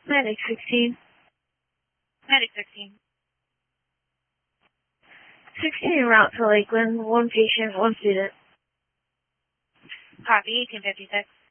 Medic 16. Medic 16. 16 route to Lakeland. 1 patient, 1 student. Copy, 1856.